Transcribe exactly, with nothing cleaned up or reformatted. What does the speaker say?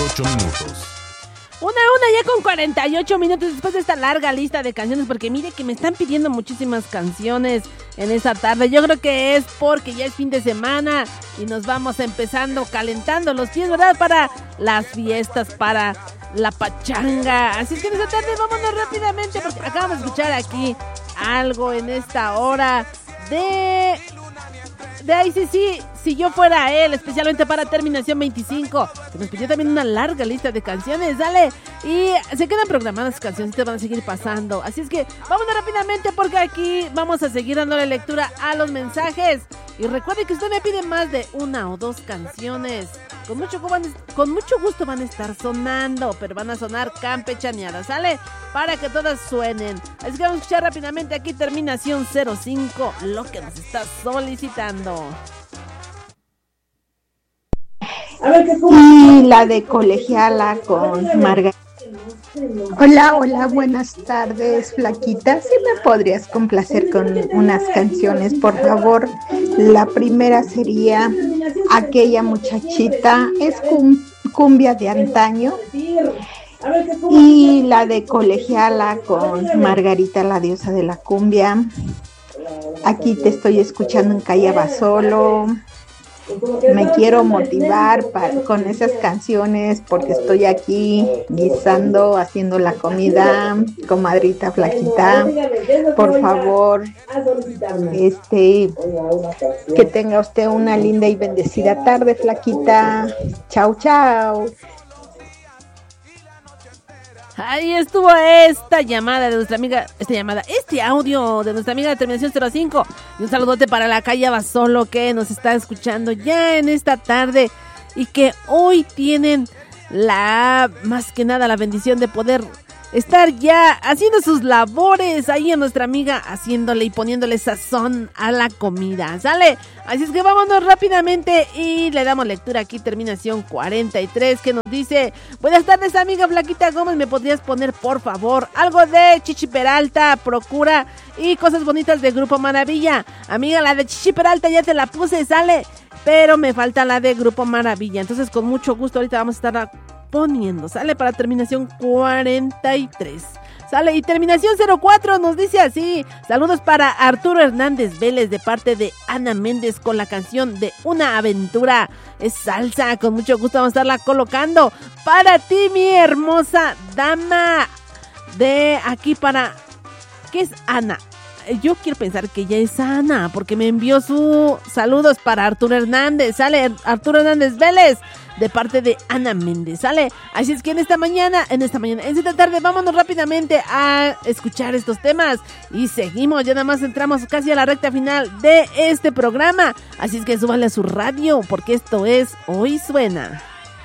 y ocho minutos. Una, una ya con cuarenta y ocho minutos después de esta larga lista de canciones, porque mire que me están pidiendo muchísimas canciones en esta tarde. Yo creo que es porque ya es fin de semana y nos vamos empezando calentando los pies, ¿verdad? Para las fiestas, para la pachanga. Así es que en esta tarde vámonos rápidamente porque acabamos de escuchar aquí algo en esta hora de... de I C C, Si Yo Fuera Él, especialmente para Terminación veinticinco, que nos pidió también una larga lista de canciones, dale, y se quedan programadas canciones, te van a seguir pasando, así es que vámonos rápidamente porque aquí vamos a seguir dándole lectura a los mensajes, y recuerde que usted me pide más de una o dos canciones, con mucho, con mucho gusto van a estar sonando, pero van a sonar campechaneadas, ¿sale? Para que todas suenen, así que vamos a escuchar rápidamente aquí Terminación cero cinco, lo que nos está solicitando. Y la de Colegiala con Margarita. Hola, hola, buenas tardes, flaquita. ¿Sí me podrías complacer con unas canciones, por favor? La primera sería Aquella Muchachita, es cum- cumbia de antaño. Y la de Colegiala con Margarita, la diosa de la cumbia. Aquí te estoy escuchando en Callaba Solo. Me quiero motivar para, con esas canciones porque estoy aquí guisando, haciendo la comida, comadrita flaquita. Por favor, este, que tenga usted una linda y bendecida tarde, flaquita. Chau, chau. Ahí estuvo esta llamada de nuestra amiga, esta llamada, este audio de nuestra amiga de Terminación cero cinco. Y un saludote para la calle Basolo que nos está escuchando ya en esta tarde y que hoy tienen la, más que nada, la bendición de poder estar ya haciendo sus labores ahí a nuestra amiga, haciéndole y poniéndole sazón a la comida, ¿sale? Así es que vámonos rápidamente y le damos lectura aquí, Terminación cuarenta y tres, que nos dice: buenas tardes, amiga Flaquita Gómez, ¿me podrías poner por favor algo de Chichi Peralta, Procura y cosas bonitas de Grupo Maravilla? Amiga, la de Chichi Peralta ya te la puse, ¿sale? Pero me falta la de Grupo Maravilla, entonces con mucho gusto ahorita vamos a estar poniendo, sale, para Terminación cuarenta y tres. Sale, y Terminación cero cuatro nos dice así: saludos para Arturo Hernández Vélez de parte de Ana Méndez con la canción de Una Aventura. Es salsa, con mucho gusto vamos a estarla colocando para ti, mi hermosa dama. De aquí para... ¿qué es Ana? Yo quiero pensar que ella es Ana, porque me envió su saludos para Arturo Hernández. Sale, Arturo Hernández Vélez de parte de Ana Méndez, ¿sale? Así es que en esta mañana, en esta mañana, en esta tarde, vámonos rápidamente a escuchar estos temas y seguimos, ya nada más entramos casi a la recta final de este programa, así es que súbale a su radio porque esto es Hoy Suena.